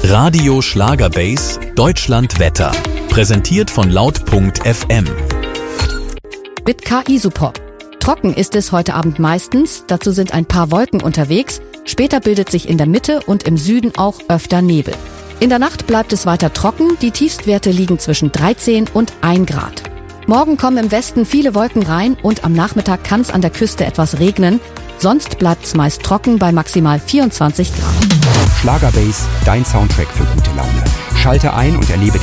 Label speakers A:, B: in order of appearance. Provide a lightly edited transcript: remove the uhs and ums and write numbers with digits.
A: Radio Schlagerbase Deutschland Wetter. Präsentiert von laut.fm.
B: Mit KI-Support. Trocken ist es heute Abend meistens, dazu sind ein paar Wolken unterwegs. Später bildet sich in der Mitte und im Süden auch öfter Nebel. In der Nacht bleibt es weiter trocken, die Tiefstwerte liegen zwischen 13 und 1 Grad. Morgen kommen im Westen viele Wolken rein und am Nachmittag kann es an der Küste etwas regnen. Sonst bleibt es meist trocken bei maximal 24 Grad.
C: Schlagerbase, dein Soundtrack für gute Laune. Schalte ein und erlebe